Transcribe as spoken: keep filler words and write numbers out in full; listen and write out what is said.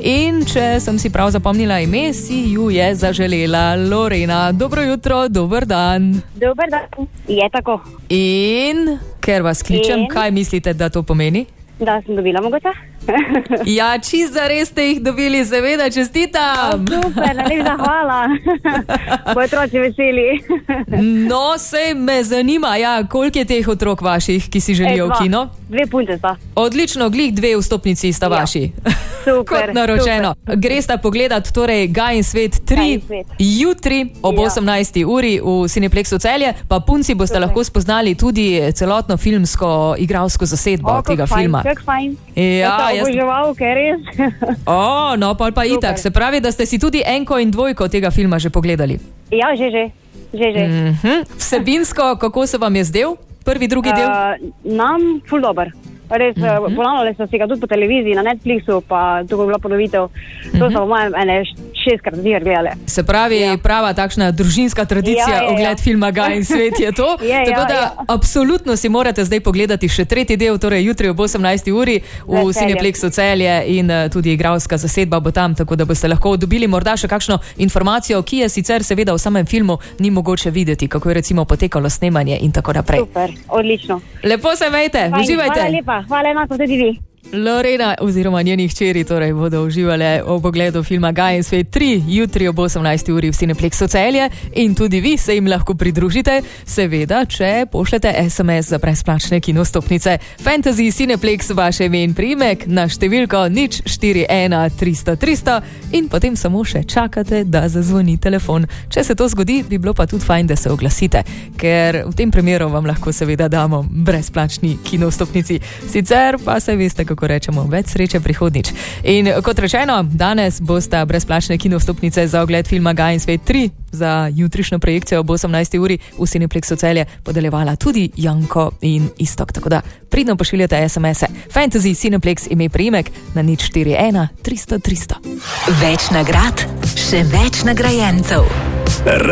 In če sem si prav zapomnila ime, si ju je zaželela Lorena. Dobro jutro, dober dan. Dober dan, je tako. In ker vas kličem, In? kaj mislite, da to pomeni? Da sem dobila mogoče? Ja, čisto zares ste jih dobili, seveda, čestitam. Super, najlepša hvala. Moji otroci veseli. No, sej me zanima, ja, koliko je teh otrok vaših, ki si želijo E, v dva. kino? Dve punce sta. Odlično, glih dve vstopnici sta Ja. vaši. Super, Kot naročeno. Gresta pogledat torej Gaj in svet Gaj tri in svet. jutri ob Ja. osemnajsti uri v Cineplexu Celje, pa punci boste Super. lahko spoznali tudi celotno filmsko igralsko zasedbo O, tega kako filma. Fajn, kako fajn. Ja, To so jaz- oboževalke, res. O, no, pol pa Super. itak. Se pravi, da ste si tudi enko in dvojko tega filma že pogledali. Ja, že, že. že, že. Mhm. Vsebinsko, kako se vam je zdel prvi, drugi del? Uh, nam ful dober. Res, mm -hmm. ponavljali so si ga tudi po televiziji, na Netflixu, pa tukaj je bila ponovitev. To mm -hmm. so po mojem ene šestkrat zir gledali. Se pravi, Ja. prava takšna družinska tradicija, Ja, ja, ja. ogled filma Gaj in svet je to. Je, Tako ja, da ja. absolutno si morate zdaj pogledati še tretji del, torej jutri ob osemnajsti uri v Veseljem. Cineplexu Celje in uh, tudi igralska zasedba bo tam, tako da boste lahko dobili morda še kakšno informacijo, ki je sicer seveda v samem filmu ni mogoče videti, kako je recimo potekalo snemanje in tako naprej. Super, odlično. Lepo se vejte, Fajn, uživajte. Hvala lepa, hvala enako tudi vi. Lorena oziroma njeni hčeri torej bodo uživali ob ogledu filma Gaj in svet tri jutri ob osemnajsti uri v Cineplexu Celje in tudi vi se jim lahko pridružite, seveda, če pošljete es em es za brezplačne kinostopnice Fantasy Cineplex vaše ime in priimek na številko nič štiri ena tristo tristo in potem samo še čakate, da zazvoni telefon. Če se to zgodi, bi bilo pa tudi fajn, da se oglasite, ker v tem primeru vam lahko seveda damo brezplačni kinostopnici. Sicer pa se veste, kako rečemo, več sreče prihodnič. In kot rečeno, danes bosta brezplačne kinostopnice za ogled filma Gaj in svet tri za jutrišnjo projekcijo ob osemnajsti uri v Cineplexu Celje podeljevala tudi Janko in Istok. Tako da pridno pošiljate es em es-e Fantasy Cineplex ime priimek na nič štiri ena tristo tristo. Več nagrad, še več nagrajencev.